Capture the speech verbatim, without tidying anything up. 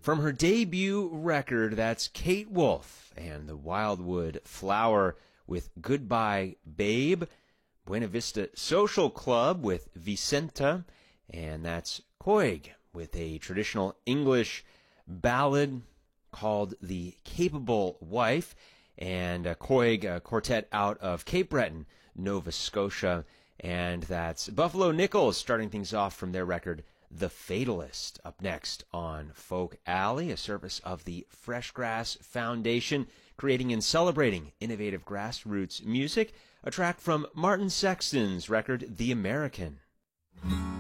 From her debut record, that's Kate Wolf and the Wildwood Flower with Goodbye Babe. Buena Vista Social Club with Vicenta, and that's Coig with a traditional English ballad called The Capable Wife, and a Coig a quartet out of Cape Breton, Nova Scotia, and that's Buffalo Nichols starting things off from their record The Fatalist. Up next on Folk Alley, a service of the Fresh Grass Foundation, creating and celebrating innovative grassroots music, a track from Martin Sexton's record The American.